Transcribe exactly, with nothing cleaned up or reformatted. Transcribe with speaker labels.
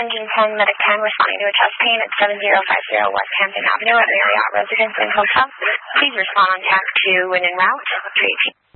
Speaker 1: Engine ten, Medic ten, responding to a chest pain at seven zero five zero West Hampton Avenue at Marriott Residence in Hotel. Please respond on task two when en route. three